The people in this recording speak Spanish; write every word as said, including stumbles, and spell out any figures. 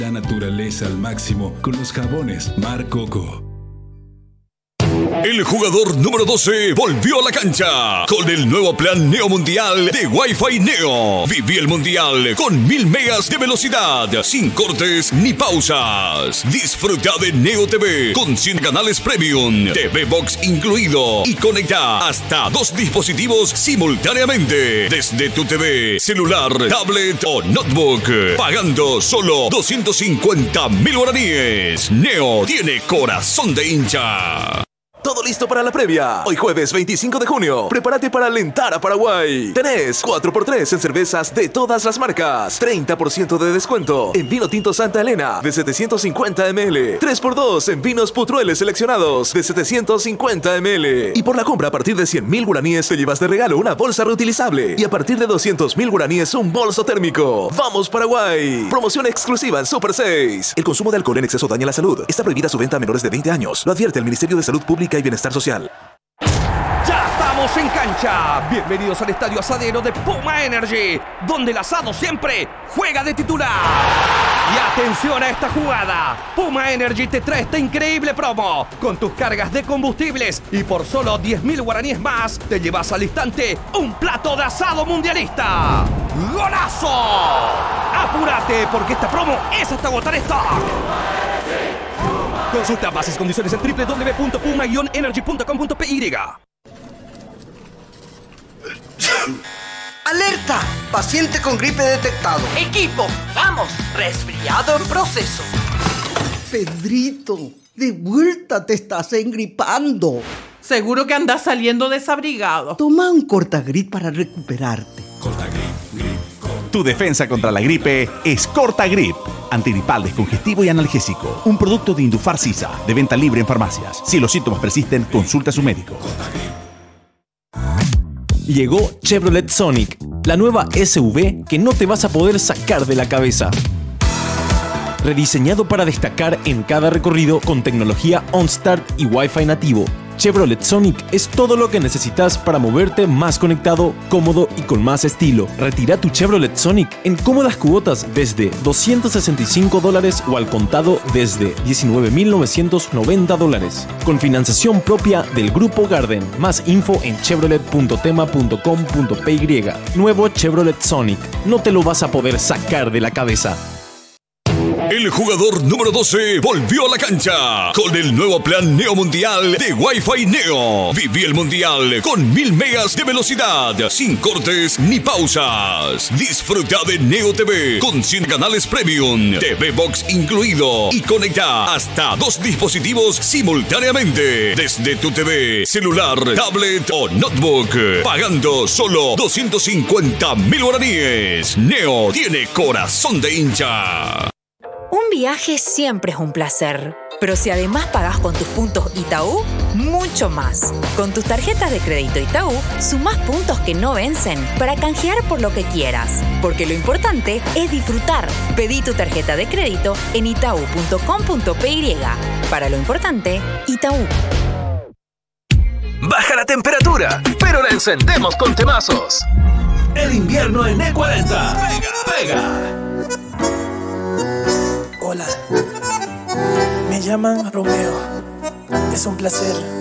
La naturaleza al máximo con los jabones Mar Coco. El jugador número doce volvió a la cancha con el nuevo plan Neo Mundial de Wi-Fi Neo. Viví el Mundial con mil megas de velocidad, sin cortes ni pausas. Disfruta de Neo T V con cien canales premium, T V Box incluido y conecta hasta dos dispositivos simultáneamente desde tu T V, celular, tablet o notebook, pagando solo doscientos cincuenta mil guaraníes. Neo tiene corazón de hincha. Todo listo para la previa. Hoy jueves veinticinco de junio. Prepárate para alentar a Paraguay. Tenés cuatro por tres en cervezas de todas las marcas. treinta por ciento de descuento en vino tinto Santa Elena de setecientos cincuenta mililitros. tres por dos en vinos Putrueles seleccionados de setecientos cincuenta mililitros. Y por la compra a partir de cien mil guaraníes te llevas de regalo una bolsa reutilizable. Y a partir de doscientos mil guaraníes un bolso térmico. ¡Vamos Paraguay! Promoción exclusiva en Super seis. El consumo de alcohol en exceso daña la salud. Está prohibida su venta a menores de veinte años. Lo advierte el Ministerio de Salud Pública y Bienestar Social. ¡Ya estamos en cancha! Bienvenidos al Estadio Asadero de Puma Energy, donde el asado siempre juega de titular. Y atención a esta jugada. Puma Energy te trae esta increíble promo. Con tus cargas de combustibles y por solo diez mil guaraníes más, te llevas al instante un plato de asado mundialista. ¡Golazo! ¡Apúrate porque esta promo es hasta agotar stock! Consulta bases y condiciones en doble u doble u doble u punto puma energy punto com punto p y. ¡Alerta! Paciente con gripe detectado. Equipo, vamos, resfriado en proceso. Pedrito, de vuelta te estás engripando. Seguro que andas saliendo desabrigado. Toma un Cortagrip para recuperarte. Cortagrip, grip, Cortagrip. Tu defensa contra la gripe es Cortagrip. Antigripal, descongestivo y analgésico. Un producto de Indufar Sisa, de venta libre en farmacias. Si los síntomas persisten, consulta a su médico. Llegó Chevrolet Sonic, la nueva S U V que no te vas a poder sacar de la cabeza. Rediseñado para destacar en cada recorrido con tecnología OnStart y Wi-Fi nativo, Chevrolet Sonic es todo lo que necesitas para moverte más conectado, cómodo y con más estilo. Retira tu Chevrolet Sonic en cómodas cuotas desde doscientos sesenta y cinco dólares o al contado desde diecinueve mil novecientos noventa dólares. Con financiación propia del Grupo Garden. Más info en chevrolet punto tema punto com punto p y. Nuevo Chevrolet Sonic. No te lo vas a poder sacar de la cabeza. El jugador número doce volvió a la cancha con el nuevo plan Neo Mundial de Wi-Fi Neo. Viví el Mundial con mil megas de velocidad, sin cortes ni pausas. Disfruta de Neo T V con cien canales premium, T V Box incluido y conecta hasta dos dispositivos simultáneamente desde tu T V, celular, tablet o notebook, pagando solo doscientos cincuenta mil guaraníes. Neo tiene corazón de hincha. Un viaje siempre es un placer, pero si además pagás con tus puntos Itaú, mucho más. Con tus tarjetas de crédito Itaú, sumás puntos que no vencen para canjear por lo que quieras. Porque lo importante es disfrutar. Pedí tu tarjeta de crédito en itaú punto com punto p y. Para lo importante, Itaú. Baja la temperatura, pero la encendemos con temazos. El invierno en E cuarenta. Pega, pega. Hola, me llaman Romeo. Es un placer